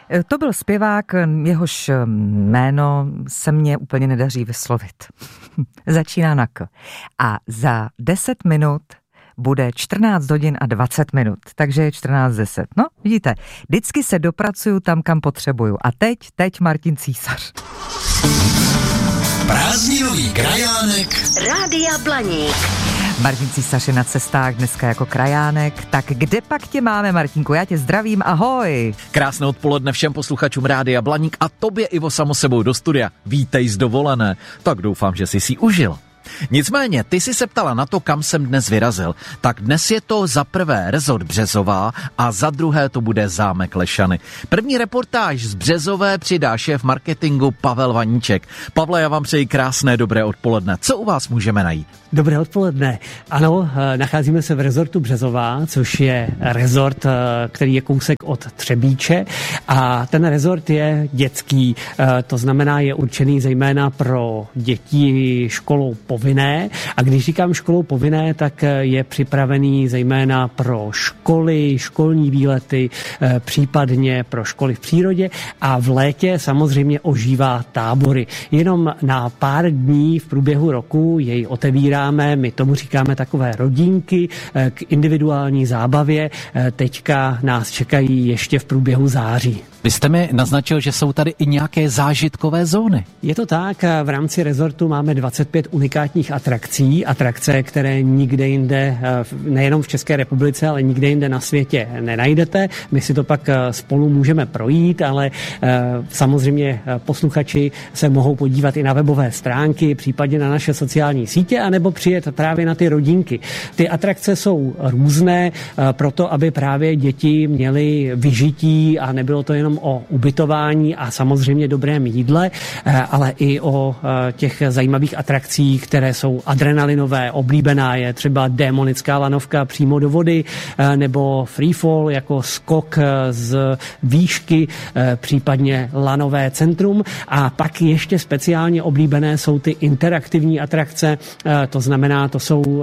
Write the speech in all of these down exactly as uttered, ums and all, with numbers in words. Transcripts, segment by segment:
To byl zpěvák, jehož jméno se mně úplně nedaří vyslovit. Začíná na K. A za deset minut bude čtrnáct hodin a dvacet minut, takže je čtrnáct deset. No, vidíte, vždycky se dopracuju tam, kam potřebuju. A teď, teď Martin Císař. Prázdninový krajánek Rádia Blaník. Martin Císař je na cestách dneska jako krajánek. Tak kde pak tě máme, Martinku? Já tě zdravím, ahoj. Krásné odpoledne všem posluchačům Rádia Blaník a tobě, Ivo, samo sebou do studia. Vítej z dovolené. Tak doufám, že jsi si užil. Nicméně, ty jsi se ptala na to, kam jsem dnes vyrazil. Tak dnes je to za prvé rezort Březová a za druhé to bude zámek Lešany. První reportáž z Březové přidá šéf marketingu Pavel Vaníček. Pavle, já vám přeji krásné dobré odpoledne. Co u vás můžeme najít? Dobré odpoledne. Ano, nacházíme se v rezortu Březová, což je rezort, který je kousek od Třebíče a ten rezort je dětský, to znamená je určený zejména pro děti školou povinné a když říkám školou povinné, tak je připravený zejména pro školy, školní výlety, případně pro školy v přírodě a v létě samozřejmě ožívá tábory. Jenom na pár dní v průběhu roku jej otevírá. My tomu říkáme takové rodinky k individuální zábavě. Teďka nás čekají ještě v průběhu září. Vy jste mi naznačil, že jsou tady i nějaké zážitkové zóny. Je to tak, v rámci rezortu máme dvacet pět unikátních atrakcí, atrakce, které nikde jinde, nejenom v České republice, ale nikde jinde na světě nenajdete. My si to pak spolu můžeme projít, ale samozřejmě posluchači se mohou podívat i na webové stránky, případně na naše sociální sítě, anebo přijet právě na ty rodinky. Ty atrakce jsou různé, proto aby právě děti měly vyžití a nebylo to jenom o ubytování a samozřejmě dobrém jídle, ale i o těch zajímavých atrakcích, které jsou adrenalinové. Oblíbená je třeba démonická lanovka přímo do vody nebo freefall jako skok z výšky, případně lanové centrum. A pak ještě speciálně oblíbené jsou ty interaktivní atrakce, to znamená, to jsou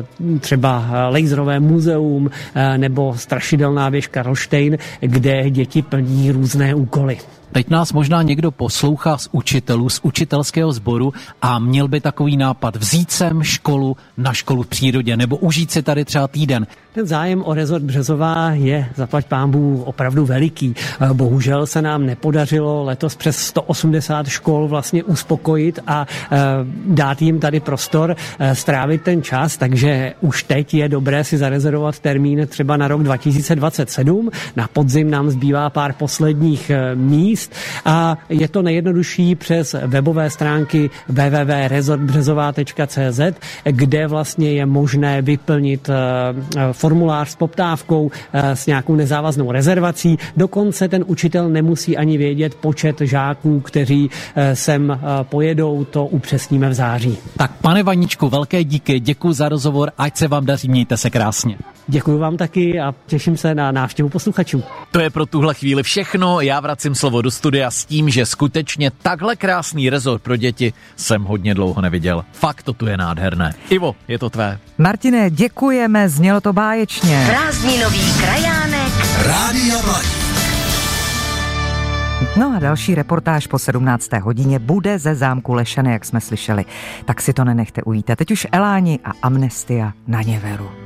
třeba laserové muzeum nebo strašidelná věž Karlštejn, kde děti plní různé úkoly. Teď nás možná někdo poslouchá z učitelů, z učitelského sboru a měl by takový nápad vzít sem školu na školu v přírodě nebo užít si tady třeba týden. Ten zájem o rezort Březová je, zaplať pánbů, opravdu veliký. Bohužel se nám nepodařilo letos přes sto osmdesát škol vlastně uspokojit a dát jim tady prostor, strávit ten čas, takže už teď je dobré si zarezervovat termín třeba na rok dva tisíce dvacet sedm. Na podzim nám zbývá pár posledních míst a je to nejjednodušší přes webové stránky w w w tečka rezort březová tečka c z, kde vlastně je možné vyplnit formulář s poptávkou, s nějakou nezávaznou rezervací. Dokonce ten učitel nemusí ani vědět počet žáků, kteří sem pojedou, to upřesníme v září. Tak pane Vaníčku, velké díky, děkuji za rozhovor, ať se vám daří, mějte se krásně. Děkuji vám taky a těším se na návštěvu posluchačů. To je pro tuhle chvíli všechno, já vracím slovo do studia s tím, že skutečně takhle krásný rezort pro děti jsem hodně dlouho neviděl. Fakt to tu je nádherné. Ivo, je to tvé. Martine, děkujeme, znělo to báječně. Prázdninový krajánek Rádia Blaník. No a další reportáž po sedmnácté hodině bude ze zámku Lešany, jak jsme slyšeli. Tak si to nenechte ujít. A teď už Eláni a Amnestia na Něveru.